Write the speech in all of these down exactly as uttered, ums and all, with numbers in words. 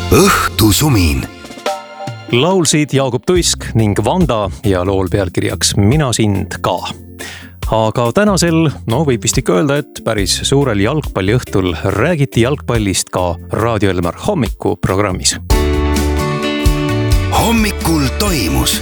õhtusumin. Laulsid Jaagup Tuisk ning Vanda ja lool pealkirjaks Mina sind ka. Aga tänasel, no võib vist ikka öelda, et päris suurel jalgpalliõhtul räägiti jalgpallist ka Raadio Elmar hommikuprogrammis. Hommikul toimus.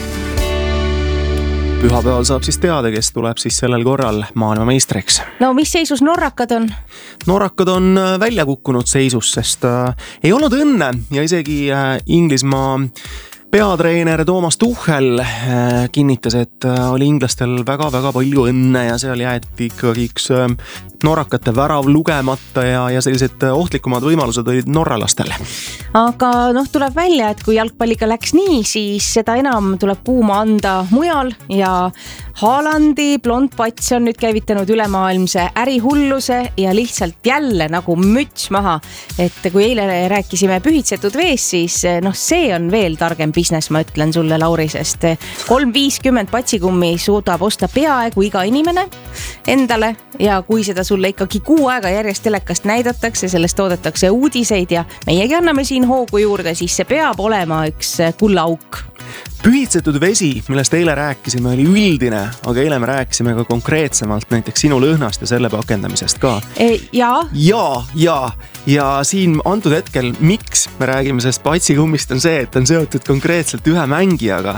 Pühapäeval saab siis teada, kes tuleb siis sellel korral maailmameistriks. No mis seisus norrakad on? Norrakad on välja kukkunud seisus, sest äh, ei olnud õnne ja isegi äh, Inglismaa peatreener Toomas Tuchel äh, kinnitas, et äh, oli inglastel väga-väga palju õnne ja seal jäeti ikkagi üks äh, norrakate värav lugemata ja, ja sellised ohtlikumad võimalused olid norralastel. Aga noh, tuleb välja, et kui jalgpalliga läks nii, siis seda enam tuleb kuuma anda mujal ja Haalandi blond pats on nüüd käivitanud ülemaailmse ärihulluse ja lihtsalt jälle nagu müts maha. Et kui eile rääkisime pühitsetud vees, siis noh, see on veel targem business, ma ütlen sulle, Lauri, sest kolm viiskümmend patsikummi suudab osta peaaegu iga inimene endale ja kui seda sulle ikkagi kuu aega järjest telekast näidatakse, sellest toodetakse uudiseid ja meiegi anname siin hoogu juurde, siis see peab olema üks kullaauk. Pühitsetud vesi, millest eile rääkisime, oli üldine, aga eile me rääkisime ka konkreetsemalt näiteks sinu lõhnast ja selle pakendamisest ka. E, jaa. Ja, ja, ja siin antud hetkel, miks me räägime sellest patsikummist on see, et on seotud konkreetselt ühe mängijaga.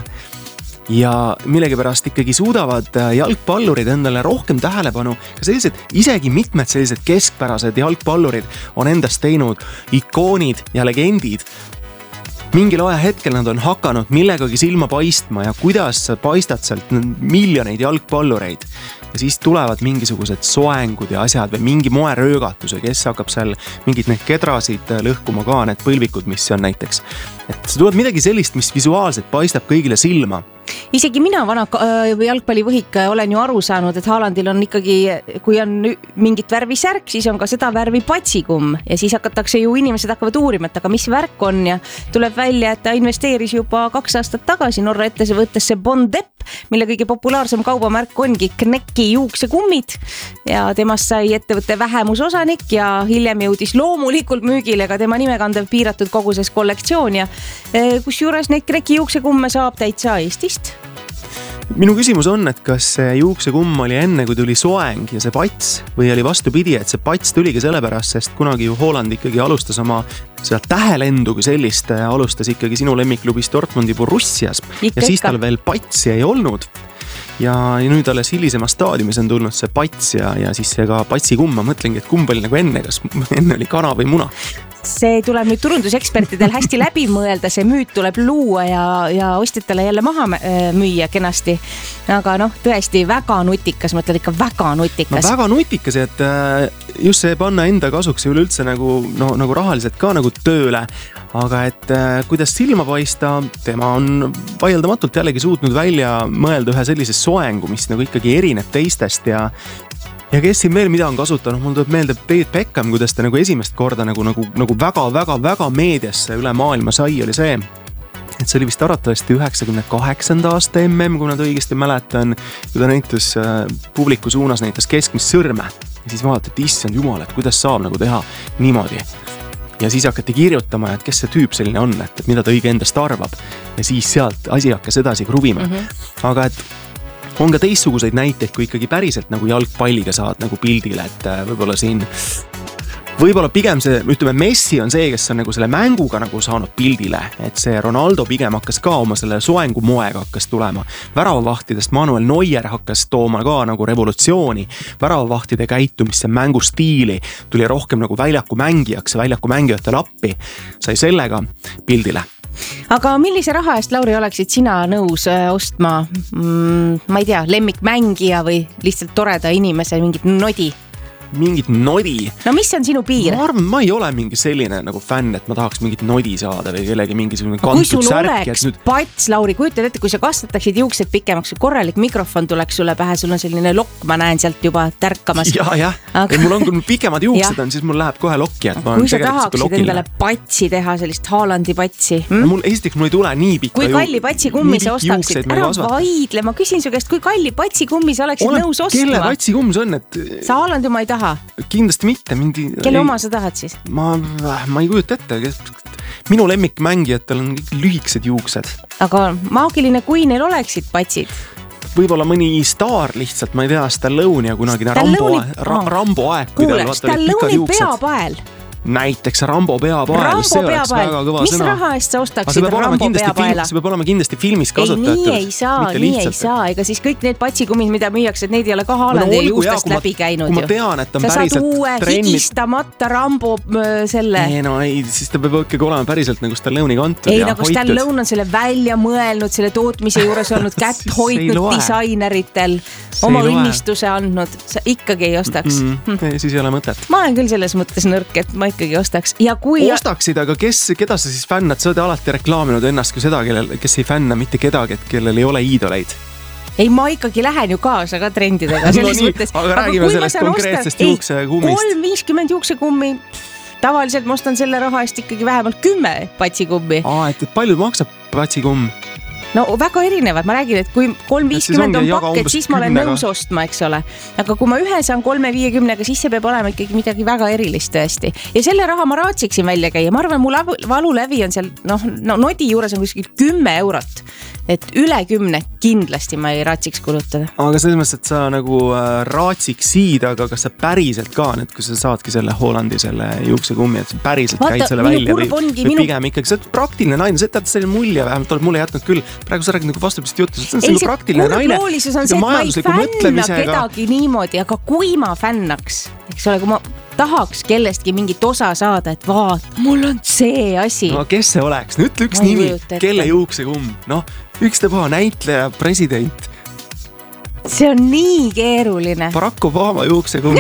Ja millegipärast ikkagi suudavad jalgpallurid endale rohkem tähelepanu. Ka sellised, isegi mitmed sellised keskpärased jalgpallurid on endast teinud ikoonid ja legendid. Mingil aja hetkel nad on hakanud millegagi silma paistma ja kuidas sa paistad sealt miljoneid jalgpallureid. Ja siis tulevad mingisugused soengud ja asjad või mingi moeröögatuse, kes hakkab seal mingid need kedrasid lõhkuma ka, need põlvikud, mis on näiteks. Et see tuleb midagi sellist, mis visuaalselt paistab kõigile silma. Isegi mina vana jalgpallivõhik olen ju aru saanud, et Haalandil on ikkagi, kui on mingit värvi särk, siis on ka seda värvi patsikumm ja siis hakatakse ju inimesed hakkavad uurima, et aga mis värk on ja tuleb välja, et ta investeeris juba kaks aastat tagasi Norra ette võttes see Bondepp, mille kõige populaarsem kaubamärk ongi Knekki juuksekummid ja temast sai ettevõtte vähemusosanik ja hiljem jõudis loomulikult müügile ka tema nimekandev piiratud koguses kollektsioon ja kus juures neid Knekki juuksekumme saab täitsa Eestist. Minu küsimus on, et kas see juuksekumm oli enne, kui tuli soeng ja see pats või oli vastupidi, et see pats tuligi sellepärast, sest kunagi ju Haaland ikkagi alustas oma seda tähelendu kui sellist, alustas ikkagi sinu lemmikklubis Dortmundi Borussias ja siis tal veel patsi ei olnud. Ja nüüd alles hilisemas staadiumis on tulnud see pats ja, ja siis see ka patsikumm, ma mõtlengi, et kumb oli nagu enne, kas enne oli kana või muna. See tuleb nüüd turundusekspertidel hästi läbi mõelda, see müüt tuleb luua ja, ja ostjatele jälle maha müüa kenasti. Aga noh, tõesti väga nutikas, mõtled ikka väga nutikas. No väga nutikas, et just see panna enda kasuks ja üleüldse nagu, no, nagu rahaliselt ka nagu tööle. Aga et kuidas silma paista, tema on vaieldamatult jällegi suutnud välja mõelda ühe sellise soengu, mis nagu ikkagi erineb teistest ja Ja kes siin veel mida on kasutanud, mul tuleb meelde David Beckham, kuidas ta nagu esimest korda nagu, nagu, nagu väga, väga, väga meediasse üle maailma sai, oli see, et see oli vist arvatavasti üheksakümne kaheksanda aasta M M, kui nad õigesti mäletan, kui ta näitas publiku suunas näitas keskmist sõrme ja siis vaadati, et issand jumal, et kuidas saab nagu teha niimoodi. Ja siis hakati kirjutama, et kes see tüüp selline on, et, et mida ta õige endast arvab ja siis sealt asi hakkas edasi kruvima. Mm-hmm. Aga et on ka teistsuguseid näiteid, kui ikkagi päriselt nagu jalgpalliga saad nagu pildile, et võib-olla siin, võib-olla pigem see, ütleme, Messi on see, kes on nagu selle mänguga nagu saanud pildile, et see Ronaldo pigem hakkas ka oma selle soengu moega hakkas tulema. Väravavahtidest Manuel Neuer hakkas tooma ka nagu revolutsiooni, väravavahtide käitumisse, mängustiili, tuli rohkem nagu väljaku mängijaks, väljaku mängijatele appi, sai sellega pildile. Aga millise raha eest, Lauri, oleksid sina nõus ostma, mm, ma ei tea, lemmikmängija või lihtsalt toreda inimese mingit nodi? Mingit nodi. No mis on sinu piir? Ma arvan, ma ei ole mingi selline nagu fänn, et ma tahaks mingit nodi saada või kellegi mingisugune kantud särk. Kui sul oleks nüüd... pats, Lauri, kujutad ette, kui sa kasvataksid juuksed pikemaks, korralik mikrofon tuleks sulle pähe, sul on selline lokk, ma näen sealt juba tärkamas. Ja, jah, aga... mul on, kui pikemad juuksed on, siis mul läheb kohe lokki. Et ma kui sa tahaksid endale patsi teha, sellist Haalandi patsi. Hmm? Mul esiteks mul ei tule nii pikka kui kalli patsi kummi sa ostaksid? Ära vaidle, ma küsin su käest, kui kalli patsi kummi sa oleksid nõus ostma? Kelle patsi kumm see on? Et... Sa Haalandi ma ei taha. Kindlasti mitte. Mingi... Kelle oma sa tahad siis? Ma, ma ei kujuta ette. minu lemmikmängijatel on lühikesed juuksed. Aga maagiline, kui neil oleksid patsid. Võib-olla mõni staar lihtsalt, ma ei tea, Stallone ja kunagine Rambo, ra, Rambo aeg. Kuule, Stallone peapael. Näiteks Rambo peapael. Rambo peapael. Mis sõna. Raha eest sa ostaksid Rambo peapaela? See peab olema kindlasti filmis kasutatud. Ei, nii ei saa, nii ei saa. Ega siis kõik need patsikummid, mida müüakse, et neid ei ole ka Haalandi ja juustest läbi käinud. Kui ma tean, et on sa päriselt saad uue trennid... higistamata Rambo selle. Ei, no ei, siis ta peab ikkagi olema päriselt nagu Stallone kantud. Ei, nagu Stallone on selle välja mõelnud, selle tootmise juures olnud kätt hoidnud disaineritel, oma õnnistuse andnud. Sa ikkagi ei ostaks. Mm, hm. Siis ei ole mõtet. Ma olen küll selles mõttes nõrk, et ma ikkagi ostaks. Ja kui... Ostaksid, aga kes, keda sa siis fännad? Sa oled alati reklaaminud ennast kui seda, kellel, kes ei fänna mitte kedagi, et kellel ei ole iidoleid. Ei, ma ikkagi lähen ju kaasa ka trendidega. No nii, mõttes, aga räägime sellest konkreetsest osta... juuksekummist. kolm viiskümmend juuksekummi. Tavaliselt ma ostan selle raha eest ikkagi vähemalt kümme patsikummi. Aa, et palju maksab patsikumm? No väga erinevad, ma räägin, et kui kolm viiskümmend on pakket, siis ma olen nõus ostma, eks ole. Aga kui ma ühe saan kolme viiekümnega, siis see peab olema ikkagi midagi väga erilist tõesti. Ja selle raha ma raatsiksin välja käia. Ma arvan, mu valulävi on seal, noh, no, nodi juures on kuskil kümme eurot. Et üle kümne kindlasti ma ei raatsiks kulutada. Aga selles mõttes, et sa nagu raatsiksid, aga kas sa päriselt ka, nüüd kui sa saadki selle Hollandi selle juuksekummi, et sa päriselt Vaata, käid selle välja või, või minu... pigem ikkagi, sa oled praktiline naine, sa tead selline mulje, vähemalt oled mulle jätnud küll. Praegu sa räägid nagu vastupidist juttu, see on selline praktiline naine. Kurbloolisus on see, et ma ei fänna kedagi niimoodi, aga kui ma fännaks, eks ole, kui ma tahaks kellestki mingit osa saada, et vaat, mul on see asi. No kes see oleks? Nüüd üks ma nimi, kelle juuksekumm? Noh, üks tebaha näitleja, president. See on nii keeruline. Barack Obama juuksekumm.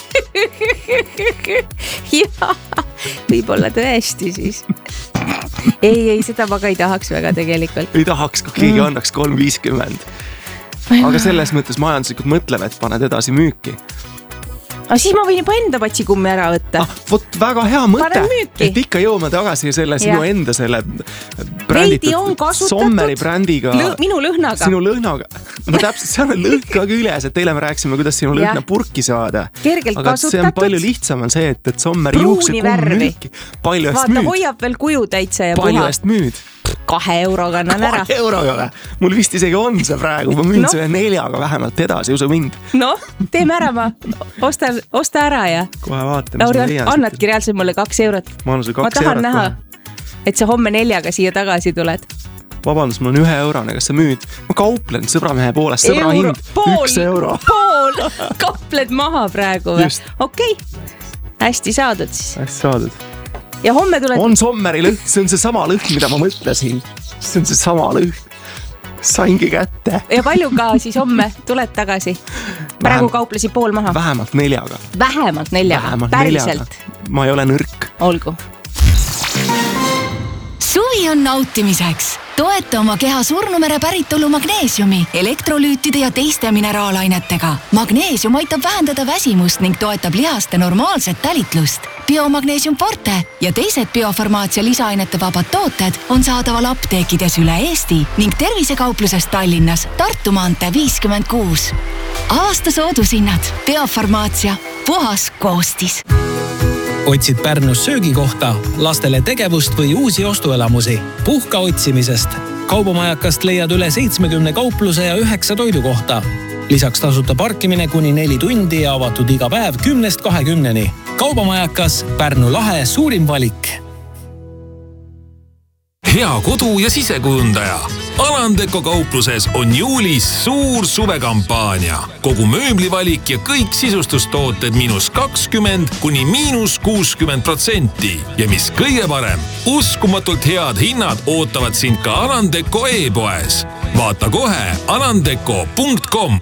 Jaa, võib-olla tõesti siis. Ei, ei, seda ma ka ei tahaks väga tegelikult. Ei tahaks, kui keegi annaks kolm viiskümmend. Aga selles mõttes majanduslikult mõtleme, et paned edasi müüki. Aga siis ma võin juba enda patsikummi ära võtta. Ah, võt, väga hea mõte, et ikka jõuame tagasi selle sinu ja. Enda selle bränditud Sommeri brändiga. Lõ, minu lõhnaga. Sinu lõhnaga. No täpselt, see on lõhn ka küljes, et teile me rääksime, kuidas sinu lõhna purki saada. Kergelt aga kasutatud. See on palju lihtsam on see, et, et Sommeri juuksekumm müüki. Palju eest Vaata, müüd. Hoiab veel kuju täitsa ja palju puha. Eest müüd. Kahe euroga annan ära. Kahe euroga või? Mul vist isegi on see praegu. Ma müün no. Selle neljaga vähemalt edasi, usu mind. No, teeme ära ma. Osta, osta ära ja. Kohe vaatame. Lauri, annadki reaalselt mulle kaks eurot. Ma, kaks ma tahan eurot näha, kohe. Et sa homme neljaga siia tagasi tuled. Vabandus, mul on ühe eurone, kas sa müüd? Ma kauplen sõbramehe poolest, sõbra euro, hind, pool, üks euro. Pool, kaupled maha praegu või? Okei, okay. Hästi saadud siis. Hästi saadud. Ja homme tuled... On Sommeri lõhn, see on see sama lõhn, mida ma mõtlesin. See on see sama lõhn. Saingi kätte. Ja palju ka siis homme tuled tagasi? Praegu Vähem, kauplesi pool maha. Vähemalt neljaga. Vähemalt neljaga, Vähemalt päriselt. Neljaga. Ma ei ole nõrk. Olgu. Suvi on nautimiseks. Toeta oma keha surnumere päritolu magneesiumi, elektrolüütide ja teiste mineraalainetega. Magneesium aitab vähendada väsimust ning toetab lihaste normaalset tälitlust. Biomagneesium Forte ja teised biofarmaatsia lisaainete vabad tooted on saadaval apteekides üle Eesti ning tervisekaupluses Tallinnas Tartu maantee viiskümmend kuus. Aasta soodushinnad. Biofarmaatsia. Puhas koostis. Otsid Pärnus söögikohta, lastele tegevust või uusi ostuelamusi. Puhka otsimisest. Kaubamajakast leiad üle seitsmekümne kaupluse ja üheksa toidukohta. Lisaks tasuta parkimine kuni neli tundi ja avatud iga päev kümnest kahekümneni. Kaubamajakas Pärnu lahe suurim valik. Hea kodu- ja sisekujundaja. Alandeko kaupluses on juulis suur suvekampaania. Kogu mööblivalik ja kõik sisustustooted miinus kakskümmend kuni miinus kuuskümmend protsenti. Ja mis kõige parem, uskumatult head hinnad ootavad sind ka Alandeko e-poes. Vaata kohe alandeko punkt com.